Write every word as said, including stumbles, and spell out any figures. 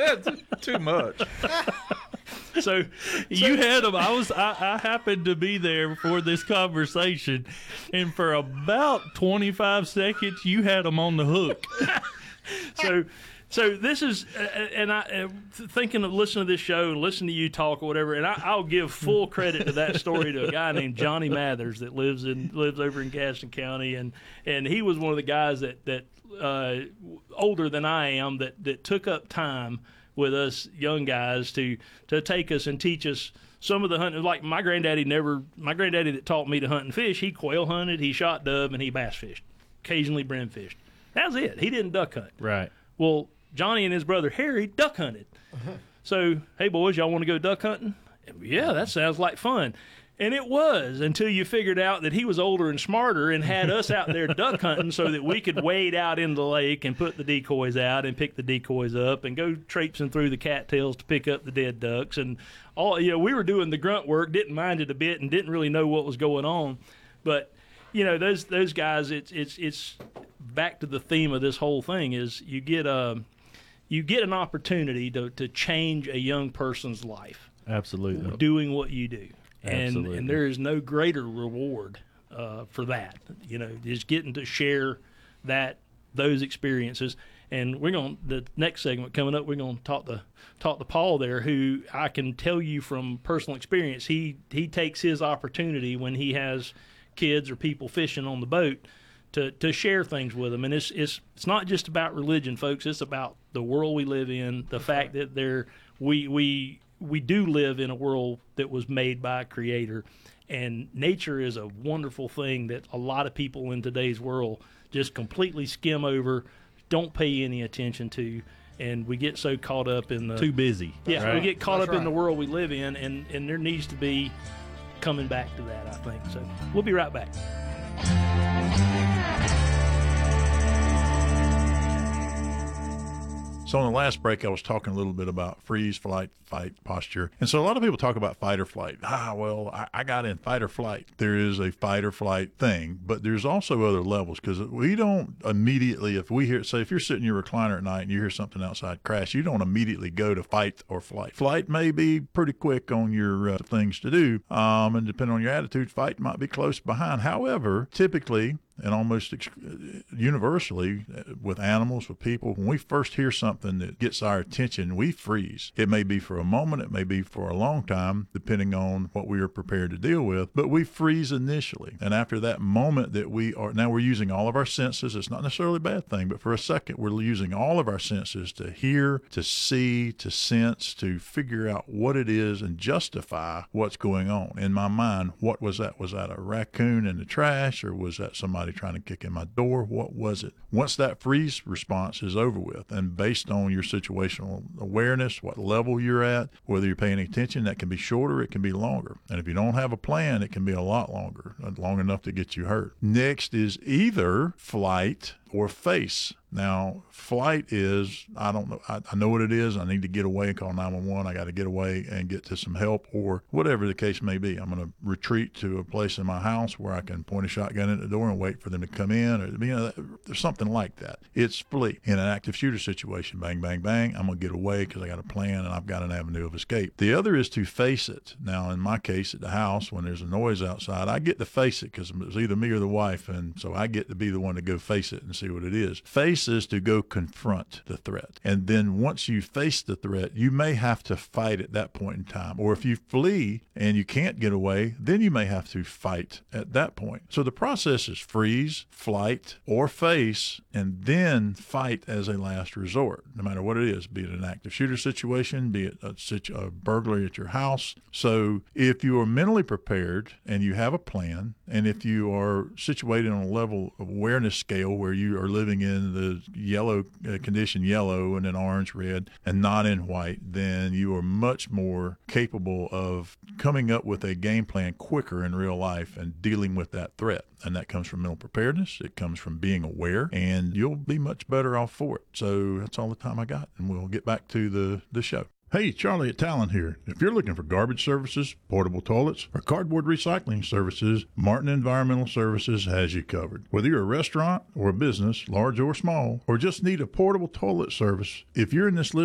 Too much. So you had them. I was. I, I happened to be there for this conversation, and for about twenty-five seconds, you had them on the hook. so, so this is, uh, and I uh, thinking of listening to this show and listening to you talk or whatever, and I, I'll give full credit to that story to a guy named Johnny Mathers that lives in lives over in Gaston County, and and he was one of the guys that that uh, older than I am that that took up time with us young guys to to take us and teach us some of the hunting. Like my granddaddy never, my granddaddy that taught me to hunt and fish, he quail hunted, he shot dove, and he bass fished, occasionally brim fished. That was it. He didn't duck hunt. Right. Well, Johnny and his brother Harry duck hunted. Uh-huh. So, hey boys, y'all want to go duck hunting? Yeah, that sounds like fun. And it was, until you figured out that he was older and smarter and had us out there duck hunting so that we could wade out in the lake and put the decoys out and pick the decoys up and go traipsing through the cattails to pick up the dead ducks. And all, you know, we were doing the grunt work, didn't mind it a bit, and didn't really know what was going on. But, you know, those those guys, it's it's it's back to the theme of this whole thing is you get a you get an opportunity to to change a young person's life. Absolutely. Doing what you do. And, and there is no greater reward uh, for that, you know, just getting to share that those experiences. And we're going the next segment coming up. We're going to talk to talk to Paul there, who I can tell you from personal experience. He he takes his opportunity when he has kids or people fishing on the boat to to share things with them. And it's it's it's not just about religion, folks. It's about the world we live in. The fact that there we we. we do live in a world that was made by a creator, and nature is a wonderful thing that a lot of people in today's world just completely skim over, don't pay any attention to, and we get so caught up in the too busy. Yeah, right? we get caught That's up right. in the world we live in, and and there needs to be coming back to that, I think. So we'll be right back. So in the last break, I was talking a little bit about freeze, flight, fight, posture. And so a lot of people talk about fight or flight. Ah, well, I, I got in fight or flight. There is a fight or flight thing, but there's also other levels, because we don't immediately, if we hear, say if you're sitting in your recliner at night and you hear something outside crash, you don't immediately go to fight or flight. Flight may be pretty quick on your uh, things to do, um, and depending on your attitude, fight might be close behind. However, typically, and almost ex- universally uh, with animals, with people, when we first hear something that gets our attention, we freeze. It may be for a moment, it may be for a long time, depending on what we are prepared to deal with, but we freeze initially. And after that moment that we are, now we're using all of our senses. It's not necessarily a bad thing, but for a second, we're using all of our senses to hear, to see, to sense, to figure out what it is and justify what's going on. In my mind, what was that? Was that a raccoon in the trash, or was that somebody trying to kick in my door? What was it? Once that freeze response is over with, and based on your situational awareness, what level you're at, whether you're paying attention, that can be shorter, it can be longer. And if you don't have a plan, it can be a lot longer, long enough to get you hurt. Next is either flight or face. Now, flight is, I don't know, I, I know what it is. I need to get away and call nine one one. I got to get away and get to some help, or whatever the case may be. I'm going to retreat to a place in my house where I can point a shotgun at the door and wait for them to come in, or, you know, there's something like that. It's flee. In an active shooter situation, bang, bang, bang, I'm going to get away because I got a plan and I've got an avenue of escape. The other is to face it. Now, in my case, at the house, when there's a noise outside, I get to face it because it's either me or the wife, and so I get to be the one to go face it and see what it is. Face is to go confront the threat. And then once you face the threat, you may have to fight at that point in time. Or if you flee and you can't get away, then you may have to fight at that point. So the process is freeze, flight, or face, and then fight as a last resort, no matter what it is, be it an active shooter situation, be it a, situ- a burglary at your house. So if you are mentally prepared and you have a plan, and if you are situated on a level of awareness scale where you are living in the yellow uh, condition, yellow, and then orange, red, and not in white, then you are much more capable of coming up with a game plan quicker in real life and dealing with that threat. And that comes from mental preparedness. It comes from being aware, and you'll be much better off for it. So that's all the time I got, and we'll get back to the, the show. Hey, Charlie at Talon here. If you're looking for garbage services, portable toilets, or cardboard recycling services, Martin Environmental Services has you covered. Whether you're a restaurant or a business, large or small, or just need a portable toilet service, if you're in this list,